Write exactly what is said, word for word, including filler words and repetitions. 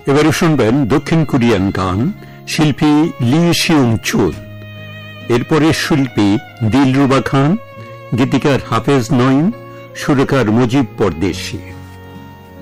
এবারে শুনবেন দক্ষিণ কোরিয়ান গান, শিল্পী লি সিউং চুল। এরপরে শিল্পী দিলরুবা খান, গীতিকার হাফেজ নঈম, সুরকার মুজিব পরদেশী।